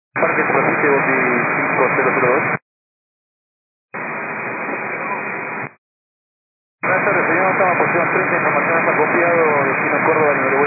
Parque Superficie Bondi 5002. Buenas tardes, señor. Estamos por posición 30, información está copiado, destino Córdoba, número